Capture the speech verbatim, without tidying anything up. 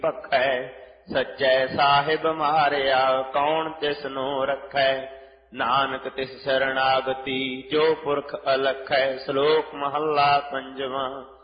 ਭਖੈ ਸੱਚੈ ਸਾਹਿਬ ਮਾਰਿਆ ਕੌਣ ਤਿਸ ਨੂੰ ਰੱਖੈ। ਨਾਨਕ ਤਿਸ ਸਰਣਾਗਤੀ ਜੋ ਪੁਰਖ ਅਲਖੈ। ਸ਼ਲੋਕ ਮਹੱਲਾ ਪੰਜਵਾਂ।